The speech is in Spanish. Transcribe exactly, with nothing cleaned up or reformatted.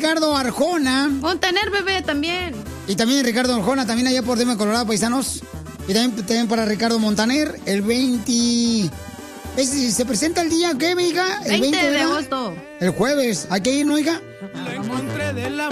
Ricardo Arjona. Montaner, bebé, también. Y también Ricardo Arjona, también allá por Denver, Colorado, paisanos. Y también, también para Ricardo Montaner, el veinte... ¿Es- ¿Se presenta el día qué, hija? El veinte de ¿verdad? agosto. El jueves. ¿Hay que ir, no, hija? Vamos.